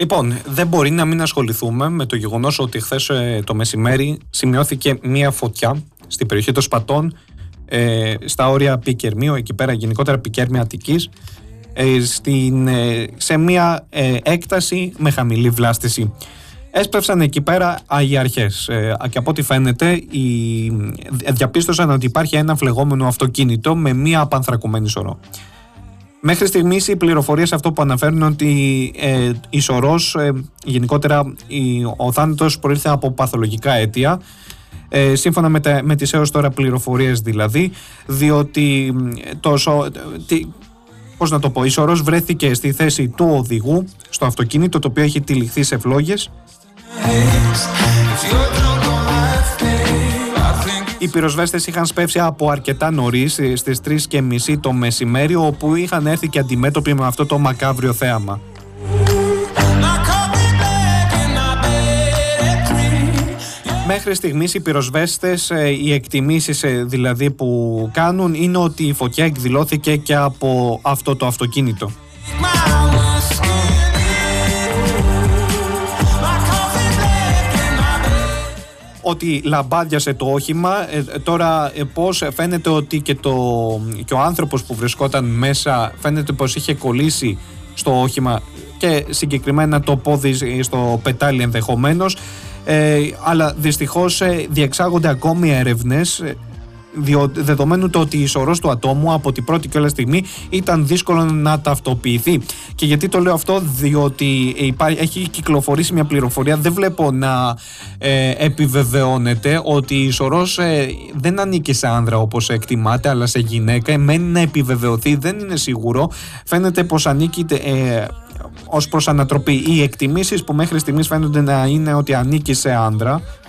Λοιπόν, δεν μπορεί να μην ασχοληθούμε με το γεγονός ότι χθες το μεσημέρι σημειώθηκε μία φωτιά στην περιοχή των Σπατών, στα όρια Πικερμίου, εκεί πέρα γενικότερα Πικέρμη Αττικής, σε μία έκταση με χαμηλή βλάστηση. Έσπευσαν εκεί πέρα αγιαρχές και από ό,τι φαίνεται διαπίστωσαν ότι υπάρχει ένα φλεγόμενο αυτοκίνητο με μία απανθρακωμένη σωρό. Μέχρι στιγμής οι πληροφορίες αυτό που αναφέρουν ότι η σωρός, γενικότερα ο θάνατος προήλθε από παθολογικά αίτια, σύμφωνα με τις έως τώρα πληροφορίες δηλαδή, διότι η σωρός βρέθηκε στη θέση του οδηγού στο αυτοκίνητο, το οποίο έχει τυλιχθεί σε φλόγες. Οι πυροσβέστες είχαν σπεύσει από αρκετά νωρίς, στις 3:30 το μεσημέρι, όπου είχαν έρθει και αντιμέτωποι με αυτό το μακάβριο θέαμα. Μέχρι στιγμής οι πυροσβέστες, οι εκτιμήσεις δηλαδή που κάνουν είναι ότι η φωτιά εκδηλώθηκε και από αυτό το αυτοκίνητο. Ότι λαμπάδιασε το όχημα. Τώρα πώς φαίνεται ότι και ο άνθρωπος που βρισκόταν μέσα φαίνεται πως είχε κολλήσει στο όχημα και συγκεκριμένα το πόδι στο πετάλι ενδεχομένως, αλλά δυστυχώς διεξάγονται ακόμη έρευνες, δεδομένου το ότι η σωρός του ατόμου από την πρώτη και όλα στιγμή ήταν δύσκολο να ταυτοποιηθεί. Και γιατί το λέω αυτό? Διότι έχει κυκλοφορήσει μια πληροφορία, δεν βλέπω να επιβεβαιώνεται, ότι η σωρός δεν ανήκει σε άνδρα όπως εκτιμάται, αλλά σε γυναίκα. Μένει να επιβεβαιωθεί, δεν είναι σίγουρο. Φαίνεται πως ανήκει ως προς ανατροπή. Οι εκτιμήσεις που μέχρι στιγμής φαίνονται να είναι ότι ανήκει σε άνδρα,